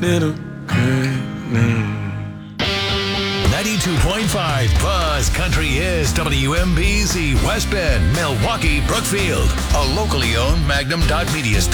little good now. 92.5 Buzz Country is WMBZ West Bend, Milwaukee, Brookfield, a locally owned Magnum Media station.